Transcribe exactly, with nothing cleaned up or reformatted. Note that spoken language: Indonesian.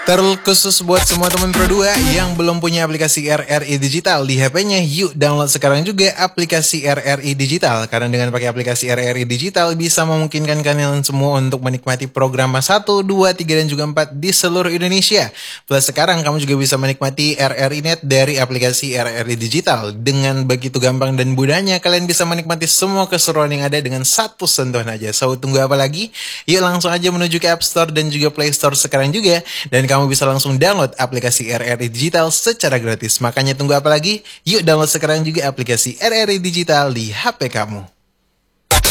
Terkhusus buat semua teman Pro dua yang belum punya aplikasi R R I Digital di H P-nya, yuk download sekarang juga aplikasi R R I Digital. Karena dengan pakai aplikasi R R I Digital bisa memungkinkan kalian semua untuk menikmati program satu, dua, tiga, dan juga empat di seluruh Indonesia. Plus sekarang kamu juga bisa menikmati R R I Net dari aplikasi R R I Digital. Dengan begitu gampang dan mudahnya, kalian bisa menikmati semua keseruan yang ada dengan satu sentuhan aja. So, tunggu apa lagi? Yuk langsung aja menuju ke App Store dan juga Play Store sekarang juga. Dan kamu Kamu bisa langsung download aplikasi R R I Digital secara gratis. Makanya tunggu apa lagi? Yuk download sekarang juga aplikasi R R I Digital di H P kamu.